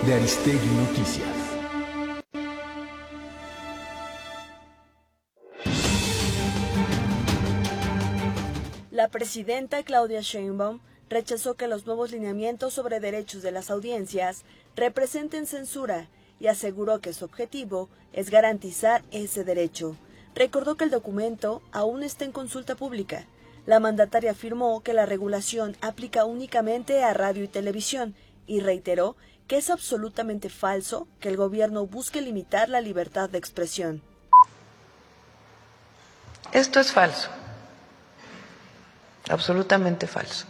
de Aristegui Noticias. La presidenta Claudia Sheinbaum rechazó que los nuevos lineamientos sobre derechos de las audiencias representen censura y aseguró que su objetivo es garantizar ese derecho. Recordó que el documento aún está en consulta pública. La mandataria afirmó que la regulación aplica únicamente a radio y televisión y reiteró que es absolutamente falso que el gobierno busque limitar la libertad de expresión. Esto es falso, absolutamente falso.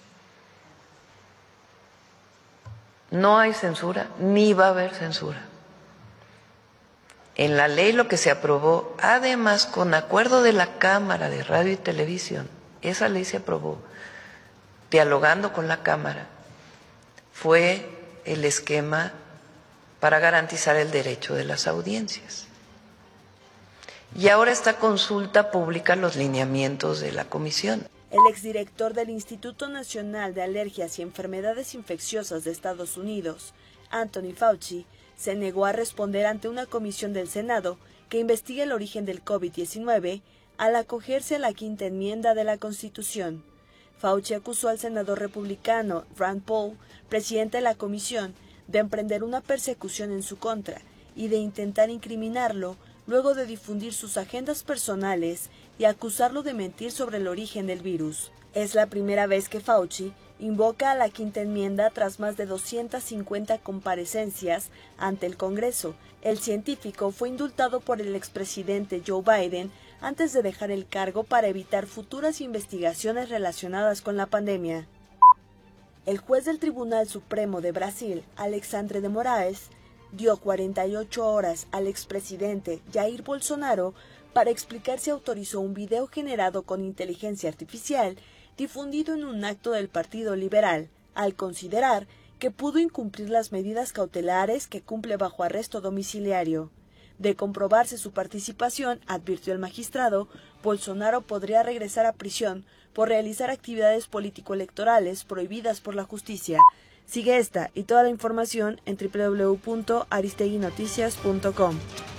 No hay censura, ni va a haber censura. En la ley lo que se aprobó, además con acuerdo de la Cámara de Radio y Televisión, esa ley se aprobó dialogando con la Cámara, fue el esquema para garantizar el derecho de las audiencias. Y ahora está consulta pública los lineamientos de la comisión. El exdirector del Instituto Nacional de Alergias y Enfermedades Infecciosas de Estados Unidos, Anthony Fauci, se negó a responder ante una comisión del Senado que investiga el origen del COVID-19 al acogerse a la quinta enmienda de la Constitución. Fauci acusó al senador republicano Rand Paul, presidente de la comisión, de emprender una persecución en su contra y de intentar incriminarlo luego de difundir sus agendas personales y acusarlo de mentir sobre el origen del virus. Es la primera vez que Fauci invoca a la quinta enmienda tras más de 250 comparecencias ante el Congreso. El científico fue indultado por el expresidente Joe Biden antes de dejar el cargo para evitar futuras investigaciones relacionadas con la pandemia. El juez del Tribunal Supremo de Brasil, Alexandre de Moraes, dio 48 horas al expresidente Jair Bolsonaro para explicar si autorizó un video generado con inteligencia artificial difundido en un acto del Partido Liberal, al considerar que pudo incumplir las medidas cautelares que cumple bajo arresto domiciliario. De comprobarse su participación, advirtió el magistrado, Bolsonaro podría regresar a prisión por realizar actividades político-electorales prohibidas por la justicia. Sigue esta y toda la información en www.aristeguinoticias.com.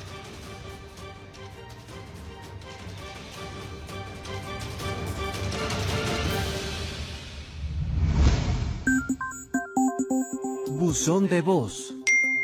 Buzón de voz.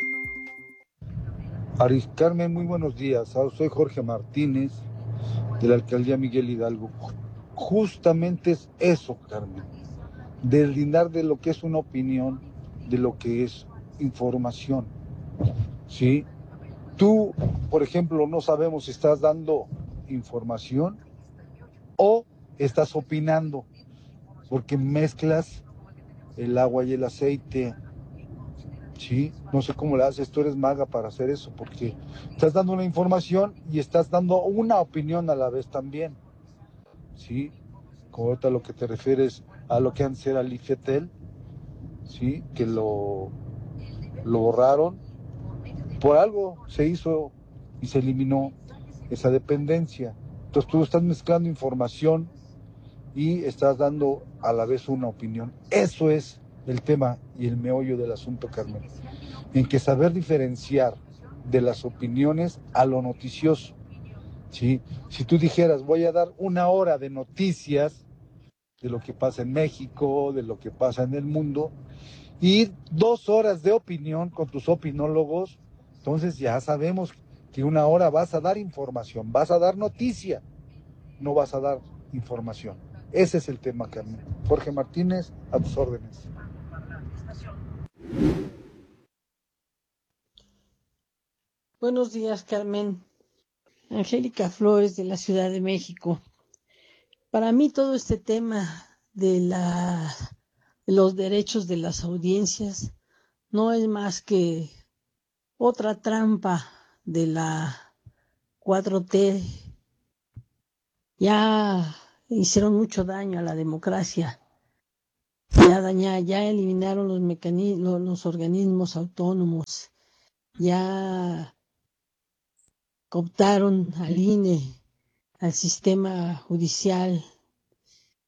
Carmen, muy buenos días. Soy Jorge Martínez, de la Alcaldía Miguel Hidalgo. Justamente es eso, Carmen, deslindar de lo que es una opinión, de lo que es información, ¿sí? Tú, por ejemplo, no sabemos si estás dando información o estás opinando, porque mezclas el agua y el aceite, ¿sí? No sé cómo le haces, tú eres maga para hacer eso, porque estás dando una información y estás dando una opinión a la vez también, ¿sí? Como ahorita lo que te refieres a lo que antes era el IFETEL, ¿sí? Que lo borraron, por algo se hizo y se eliminó esa dependencia. Entonces tú estás mezclando información y estás dando a la vez una opinión. Eso es el tema y el meollo del asunto, Carmen. En que saber diferenciar de las opiniones a lo noticioso, ¿sí? Si tú dijeras, voy a dar una hora de noticias de lo que pasa en México, de lo que pasa en el mundo, y 2 horas de opinión con tus opinólogos, entonces ya sabemos que una hora vas a dar información, vas a dar noticia, no vas a dar información. Ese es el tema, Carmen. Jorge Martínez, a tus órdenes. Buenos días, Carmen. Angélica Flores, de la Ciudad de México. Para mí todo este tema de los derechos de las audiencias no es más que otra trampa de la 4T. Ya hicieron mucho daño a la democracia. Ya eliminaron los mecanismos, los organismos autónomos. Ya cooptaron al INE, al sistema judicial.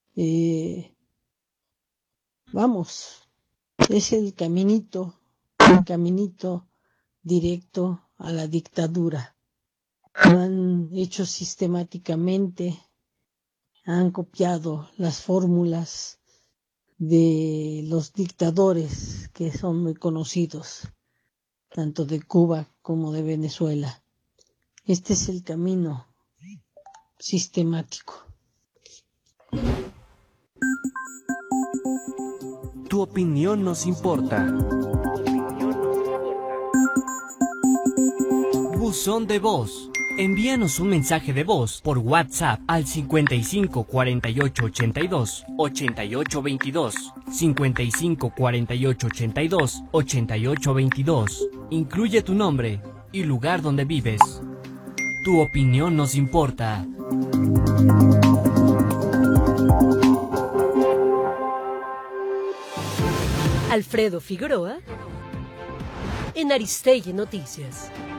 Vamos, es el caminito el caminito directo a la dictadura. Lo han hecho sistemáticamente, han copiado las fórmulas de los dictadores que son muy conocidos, tanto de Cuba como de Venezuela. Este es el camino sistemático. Tu opinión nos importa. Buzón de voz. Envíanos un mensaje de voz por WhatsApp al 55 48 82 88 22, 55 48 82 88 22. Incluye tu nombre y lugar donde vives. Tu opinión nos importa. Alfredo Figueroa en Aristegui Noticias.